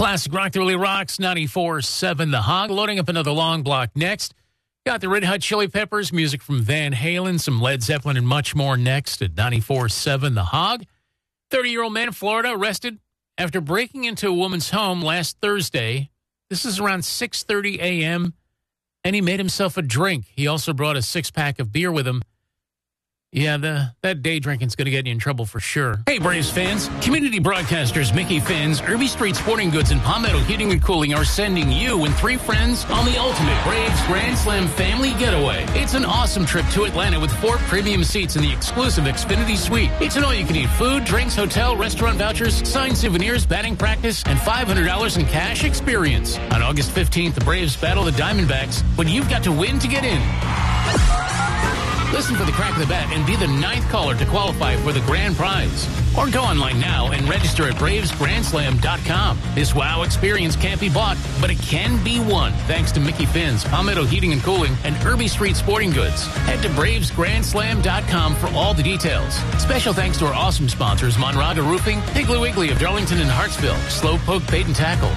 Classic rock that really rocks, 94.7 The Hog. Loading up another long block next. Got the Red Hot Chili Peppers, music from Van Halen, some Led Zeppelin, and much more next at 94.7 The Hog. 30-year-old man in Florida arrested after breaking into a woman's home last Thursday. This is around 6:30 a.m., and he made himself a drink. He also brought a six-pack of beer with him. Yeah, that day drinking's going to get you in trouble for sure. Hey, Braves fans. Community broadcasters Mickey Finn's, Irby Street Sporting Goods, and Palmetto Heating and Cooling are sending you and 3 friends on the ultimate Braves Grand Slam family getaway. It's an awesome trip to Atlanta with 4 premium seats in the exclusive Xfinity Suite. It's an all-you-can-eat food, drinks, hotel, restaurant vouchers, signed souvenirs, batting practice, and $500 in cash experience. On August 15th, the Braves battle the Diamondbacks, but you've got to win to get in. Listen for the crack of the bat and be the 9th caller to qualify for the grand prize. Or go online now and register at BravesGrandSlam.com. This wow experience can't be bought, but it can be won. Thanks to Mickey Finn's, Palmetto Heating and Cooling, and Irby Street Sporting Goods. Head to BravesGrandSlam.com for all the details. Special thanks to our awesome sponsors, Monraga Roofing, Piggly Wiggly of Darlington and Hartsville, Slowpoke Bait and Tackle,